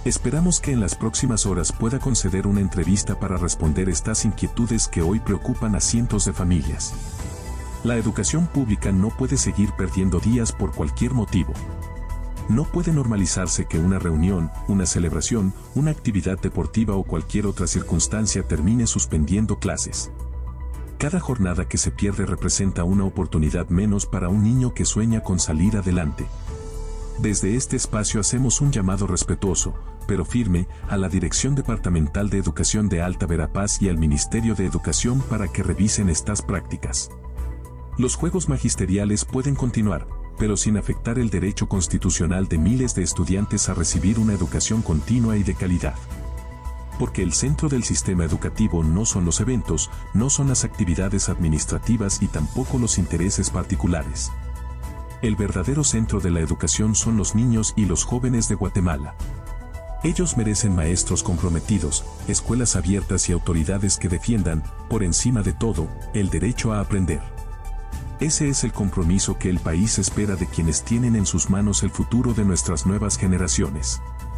Esperamos que en las próximas horas pueda conceder una entrevista para responder estas inquietudes que hoy preocupan a cientos de familias. La educación pública no puede seguir perdiendo días por cualquier motivo. No puede normalizarse que una reunión, una celebración, una actividad deportiva o cualquier otra circunstancia termine suspendiendo clases. Cada jornada que se pierde representa una oportunidad menos para un niño que sueña con salir adelante. Desde este espacio hacemos un llamado respetuoso, pero firme, a la Dirección Departamental de Educación de Alta Verapaz y al Ministerio de Educación para que revisen estas prácticas. Los juegos magisteriales pueden continuar, pero sin afectar el derecho constitucional de miles de estudiantes a recibir una educación continua y de calidad. Porque el centro del sistema educativo no son los eventos, no son las actividades administrativas y tampoco los intereses particulares. El verdadero centro de la educación son los niños y los jóvenes de Guatemala. Ellos merecen maestros comprometidos, escuelas abiertas y autoridades que defiendan, por encima de todo, el derecho a aprender. Ese es el compromiso que el país espera de quienes tienen en sus manos el futuro de nuestras nuevas generaciones.